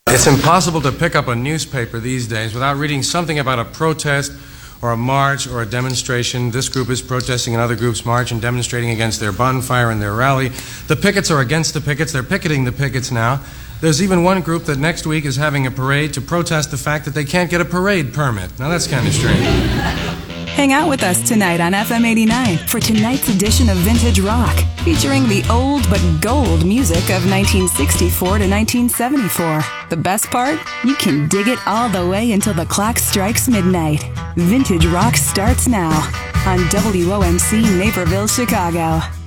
It's impossible to pick up a newspaper these days without reading something about a protest or a march or a demonstration. This group is protesting another group's march and demonstrating against their bonfire and their rally. The pickets are against the pickets. They're picketing the pickets now. There's even one group that next week is having a parade to protest the fact that they can't get a parade permit. Now that's kind of strange. Hang out with us tonight on FM 89 for tonight's edition of Vintage Rock, featuring the old but gold music of 1964 to 1974. The best part? You can dig it all the way until the clock strikes midnight. Vintage Rock starts now on WOMC Naperville, Chicago.